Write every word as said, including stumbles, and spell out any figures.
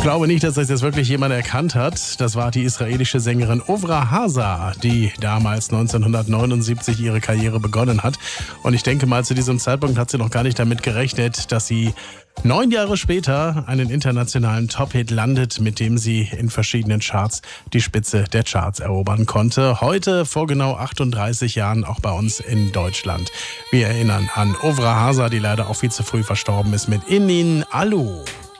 Ich glaube nicht, dass das jetzt wirklich jemand erkannt hat. Das war die israelische Sängerin Ofra Haza, die damals neunzehnhundertneunundsiebzig ihre Karriere begonnen hat. Und ich denke mal, zu diesem Zeitpunkt hat sie noch gar nicht damit gerechnet, dass sie neun Jahre später einen internationalen Top-Hit landet, mit dem sie in verschiedenen Charts die Spitze der Charts erobern konnte. Heute, vor genau achtunddreißig Jahren, auch bei uns in Deutschland. Wir erinnern an Ofra Haza, die leider auch viel zu früh verstorben ist, mit Inin Alu.